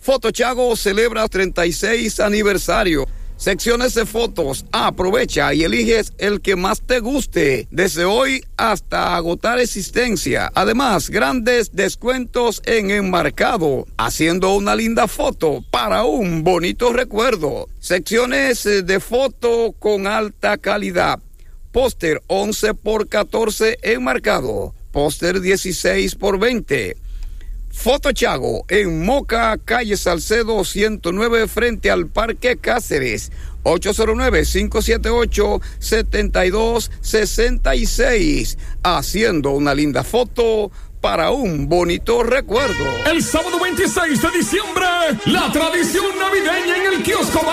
Foto Chago celebra 36 aniversario. Secciones de fotos. Aprovecha y eliges el que más te guste. Desde hoy hasta agotar existencia. Además, grandes descuentos en enmarcado. Haciendo una linda foto para un bonito recuerdo. Secciones de foto con alta calidad. Póster 11x14 enmarcado. Póster 16x20. Foto Chago, en Moca, calle Salcedo 109, frente al Parque Cáceres, 809-578-7266, haciendo una linda foto para un bonito recuerdo. El sábado 26 de diciembre, la tradición navideña en el kiosco